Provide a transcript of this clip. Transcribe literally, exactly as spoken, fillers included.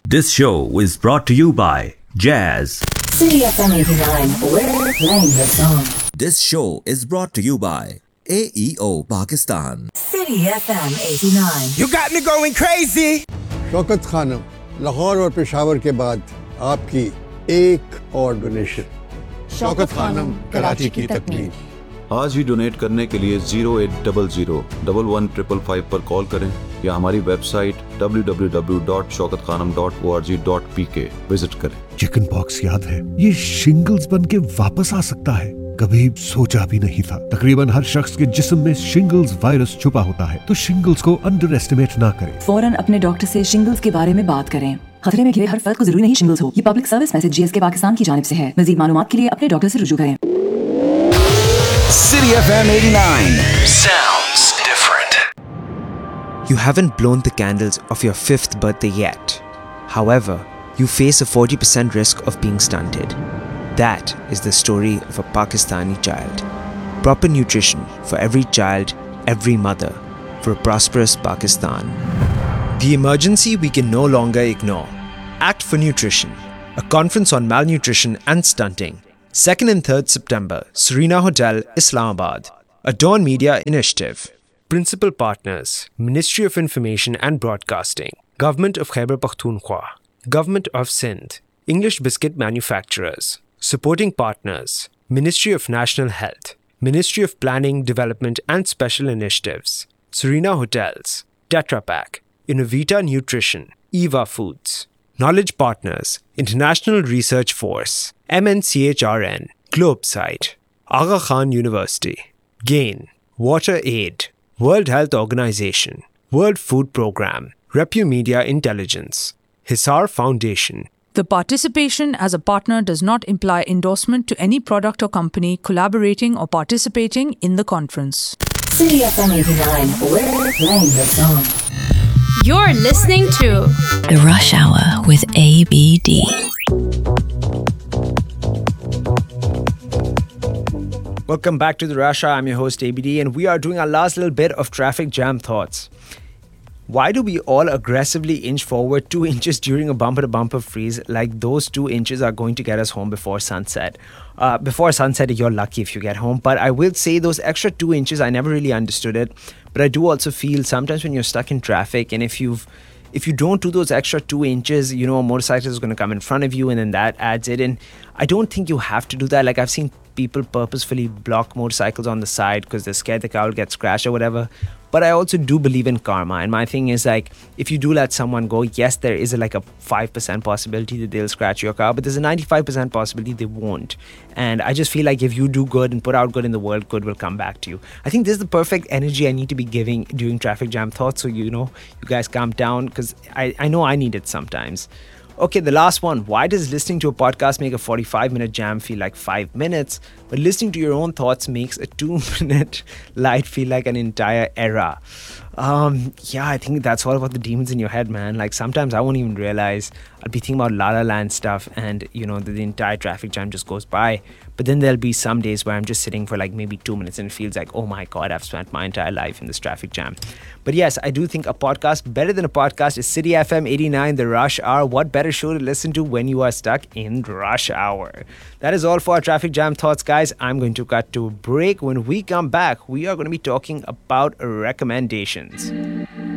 This show is brought to you by Jazz. City F M eighty-nine, we're playing the song. This show is brought to you by A E O Pakistan. City F M eighty-nine. You got me going crazy. Shaukat Khanam, Lahore और पेशावर के बाद आपकी एक और donation. Shaukat Khanam, Karachi की तकमील। आज ही donate करने के लिए zero eight double zero double one triple five पर कॉल करें या हमारी website W W W dot Shaukat Khanam dot O R G dot P के विजिट करें। चिकन पॉक्स याद है, ये शिंगल्स बन के वापस आ सकता है, कभी सोचा भी नहीं था। तकरीबन हर शख्स के जिस्म में शिंगल्स वायरस छुपा होता है, तो शिंगल्स को अंडर एस्टिमेट ना करें। फौरन अपने डॉक्टर से शिंगल्स के बारे में बात करें। खतरे में घिरे हर फर्द को जरूरी नहीं शिंगल्स हो। ये public service message GSK Pakistan की जानिब से है। मज़ीद मालूमात के लिए अपने डॉक्टर से रुजू करें। City F M eighty-nine sounds different. You haven't blown the candles of your fifth birthday yet. However, you face a forty percent risk of being stunted. That is the story of a Pakistani child. Proper nutrition for every child, every mother, for a prosperous Pakistan. The emergency we can no longer ignore. Act for Nutrition, a conference on malnutrition and stunting. second and third September, Serena Hotel, Islamabad. A Dawn Media initiative. Principal partners, Ministry of Information and Broadcasting, Government of Khyber Pakhtunkhwa, Government of Sindh, English Biscuit Manufacturers. Supporting partners, Ministry of National Health, Ministry of Planning, Development and Special Initiatives, Serena Hotels, Tetra Pak, Innovita Nutrition, Eva Foods. Knowledge partners, International Research Force, M N C H R N, Globesite, Aga Khan University, GAIN, Water Aid, World Health Organization, World Food Programme, Repumedia Intelligence, Hisar Foundation. The participation as a partner does not imply endorsement to any product or company collaborating or participating in the conference. City F M eighty-nine, we're playing the song. You're listening to The Rush Hour with A B D. Welcome back to The Rush Hour. I'm your host A B D, and we are doing our last little bit of traffic jam thoughts. Why do we all aggressively inch forward two inches during a bumper-to-bumper freeze like those two inches are going to get us home before sunset? Uh, before sunset, you're lucky if you get home. But I will say those extra two inches, I never really understood it. But I do also feel sometimes when you're stuck in traffic and if you've if you don't do those extra two inches, you know, a motorcycle is going to come in front of you and then that adds it. And I don't think you have to do that. Like I've seen people purposefully block motorcycles on the side because they're scared the car will get scratched or whatever. But I also do believe in karma. And my thing is like, if you do let someone go, yes, there is a, like a five percent possibility that they'll scratch your car, but there's a ninety-five percent possibility they won't. And I just feel like if you do good and put out good in the world, good will come back to you. I think this is the perfect energy I need to be giving during traffic jam thoughts. So, you know, you guys calm down because I, I know I need it sometimes. Okay, the last one. Why does listening to a podcast make a forty-five minute jam feel like five minutes, but listening to your own thoughts makes a two minute light feel like an entire era? Um, yeah, I think that's all about the demons in your head, man. Like sometimes I won't even realize I'll be thinking about La La Land stuff and, you know, the, the entire traffic jam just goes by. But then there'll be some days where I'm just sitting for like maybe two minutes and it feels like, oh my God, I've spent my entire life in this traffic jam. But yes, I do think a podcast, better than a podcast, is City F M eighty-nine, The Rush Hour. What better show to listen to when you are stuck in rush hour? That is all for our traffic jam thoughts, guys. I'm going to cut to a break. When we come back, we are going to be talking about recommendations.